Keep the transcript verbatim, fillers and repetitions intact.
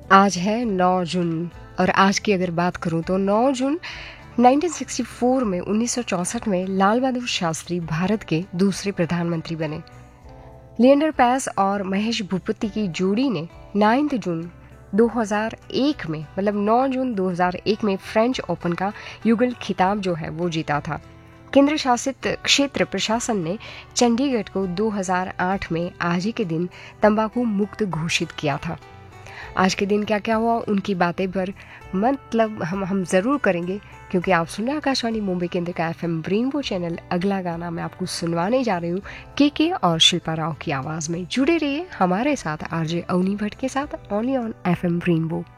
आज है नौ जून और आज की अगर बात करूं तो नौ जून उन्नीस सौ चौंसठ में उन्नीस सौ चौंसठ में लाल बहादुर शास्त्री भारत के दूसरे प्रधानमंत्री बने। लिएंडर पेस और महेश भूपति की जोड़ी ने नौ जून दो हज़ार एक में मतलब नौ जून दो हज़ार एक में फ्रेंच ओपन का युगल खिताब जो है वो जीता था। केंद्र शासित क्षेत्र प्रशासन ने चंडीगढ़ को दो हज़ार आठ में आज ही के दिन तंबाकू मुक्त घोषित किया था। आज के दिन क्या क्या हुआ उनकी बातें पर मतलब हम हम जरूर करेंगे, क्योंकि आप सुन रहे हैं आकाशवाणी मुंबई केंद्र का एफएम रेनबो चैनल। अगला गाना मैं आपको सुनवाने जा रही हूँ के के और शिल्पा राव की आवाज में। जुड़े रहिए हमारे साथ आरजे अवनी भट्ट के साथ ओनली ऑन एफएम रेनबो।